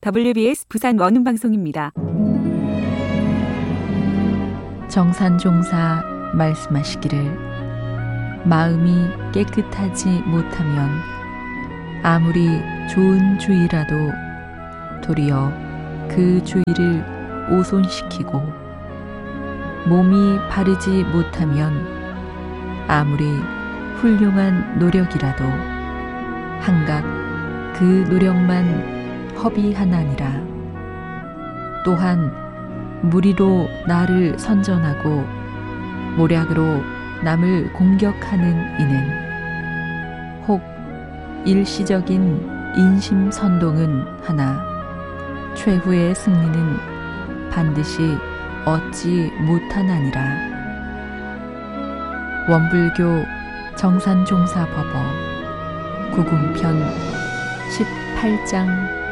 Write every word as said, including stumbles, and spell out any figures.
더블유비에스 부산 원음방송입니다. 정산종사 말씀하시기를 마음이 깨끗하지 못하면 아무리 좋은 주의라도 도리어 그 주의를 오손시키고 몸이 바르지 못하면 아무리 훌륭한 노력이라도 한갓 그 노력만 허비하나니라. 또한 무리로 나를 선전하고 모략으로 남을 공격하는 이는 혹 일시적인 인심 선동은 하나 최후의 승리는 반드시 얻지 못하나니라. 원불교 정산종사법어 구군편 십팔 장